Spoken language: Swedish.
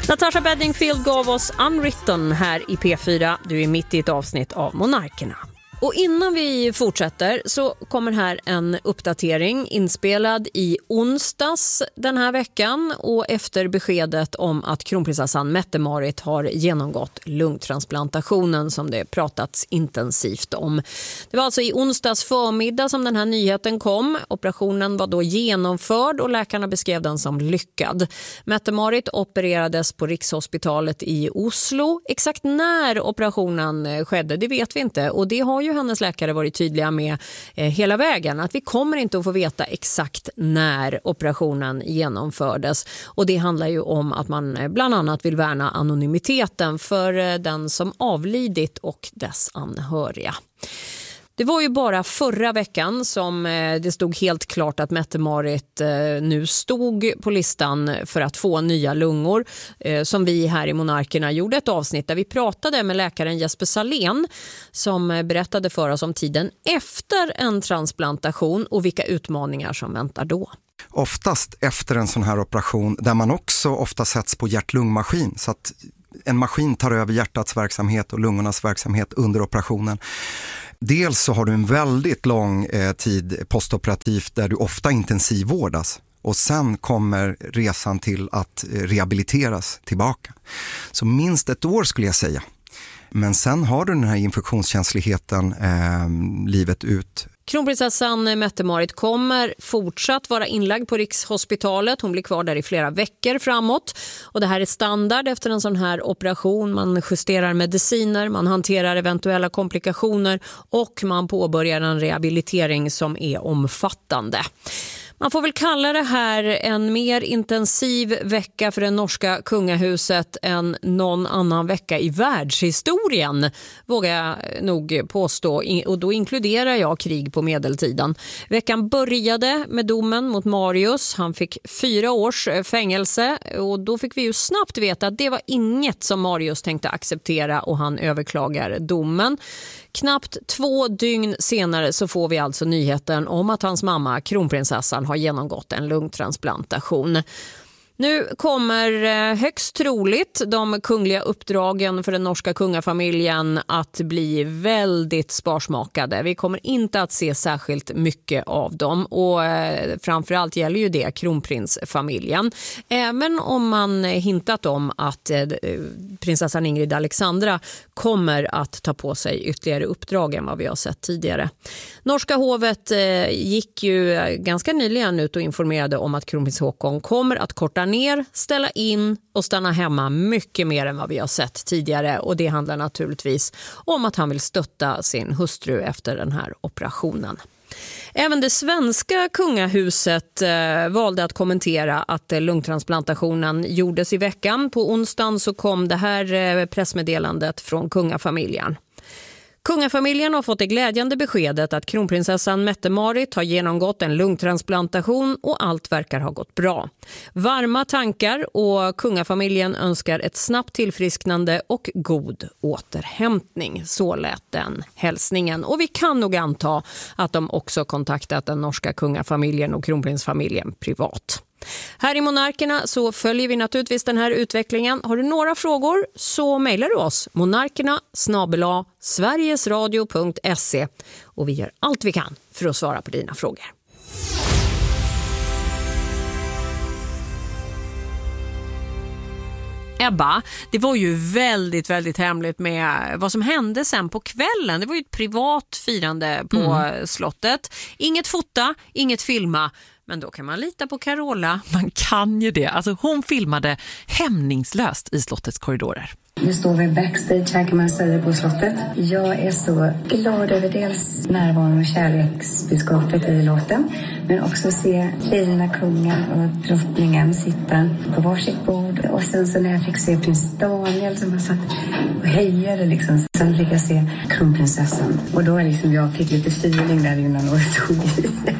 Natasha Bedingfield gav oss Unwritten här i P4. Du är mitt i ett avsnitt av Monarkerna. Och innan vi fortsätter så kommer här en uppdatering inspelad i onsdags den här veckan och efter beskedet om att kronprinsessan Mette-Marit har genomgått lungtransplantationen som det pratats intensivt om. Det var alltså i onsdags förmiddag som den här nyheten kom. Operationen var då genomförd och läkarna beskrev den som lyckad. Mette-Marit opererades på Rikshospitalet i Oslo. Exakt när operationen skedde, det vet vi inte och det har ju hennes läkare varit tydliga med hela vägen att vi kommer inte att få veta exakt när operationen genomfördes och det handlar ju om att man bland annat vill värna anonymiteten för den som avlidit och dess anhöriga. Det var ju bara förra veckan som det stod helt klart att Mette-Marit nu stod på listan för att få nya lungor. Som vi här i Monarkerna gjorde ett avsnitt där vi pratade med läkaren Jesper Salén som berättade för oss om tiden efter en transplantation och vilka utmaningar som väntar då. Oftast efter en sån här operation där man också ofta sätts på hjärt-lungmaskin så att en maskin tar över hjärtats verksamhet och lungornas verksamhet under operationen. Dels så har du en väldigt lång tid postoperativt där du ofta intensivvårdas och sen kommer resan till att rehabiliteras tillbaka. Så minst ett år skulle jag säga. Men sen har du den här infektionskänsligheten livet ut. Kronprinsessan Mette-Marit kommer fortsatt vara inlagd på Rikshospitalet. Hon blir kvar där i flera veckor framåt. Och det här är standard efter en sån här operation. Man justerar mediciner, man hanterar eventuella komplikationer och man påbörjar en rehabilitering som är omfattande. Man får väl kalla det här en mer intensiv vecka för det norska kungahuset än någon annan vecka i världshistorien, vågar jag nog påstå. Och då inkluderar jag krig på medeltiden. Veckan började med domen mot Marius. Han fick 4 års fängelse och då fick vi ju snabbt veta att det var inget som Marius tänkte acceptera och han överklagar domen. Knappt 2 dygn senare så får vi alltså nyheten om att hans mamma, kronprinsessan, har genomgått en lungtransplantation. Nu kommer högst troligt de kungliga uppdragen för den norska kungafamiljen att bli väldigt sparsmakade. Vi kommer inte att se särskilt mycket av dem och framförallt gäller ju det kronprinsfamiljen. Även om man hintat om att prinsessan Ingrid Alexandra kommer att ta på sig ytterligare uppdrag än vad vi har sett tidigare. Norska hovet gick ju ganska nyligen ut och informerade om att kronprins Håkon kommer att korta ner, ställa in och stanna hemma mycket mer än vad vi har sett tidigare och det handlar naturligtvis om att han vill stötta sin hustru efter den här operationen. Även det svenska kungahuset valde att kommentera att lungtransplantationen gjordes i veckan. På onsdagen så kom det här pressmeddelandet från kungafamiljen. Kungafamiljen har fått det glädjande beskedet att kronprinsessan Mette-Marit har genomgått en lungtransplantation och allt verkar ha gått bra. Varma tankar och kungafamiljen önskar ett snabbt tillfrisknande och god återhämtning. Så lät den hälsningen. Och vi kan nog anta att de också kontaktat den norska kungafamiljen och kronprinsfamiljen privat. Här i Monarkerna så följer vi naturligtvis den här utvecklingen. Har du några frågor så mejlar du oss monarkerna@sverigesradio.se och vi gör allt vi kan för att svara på dina frågor. Ebba, det var ju väldigt, väldigt hemligt med vad som hände sen på kvällen. Det var ju ett privat firande på slottet. Inget fota, inget filma. Men då kan man lita på Carola. Man kan ju det. Alltså hon filmade hämningslöst i slottets korridorer. Nu står vi backstage här kan man säga på slottet. Jag är så glad över dels närvaron och kärleksbudskapet i låten. Men också se fina kungen och drottningen sitta på varsitt bord. Och sen så när jag fick se prins Daniel som har satt och hejade liksom. Sen fick jag se kronprinsessan. Och då liksom jag fick lite feeling där innan och tog i.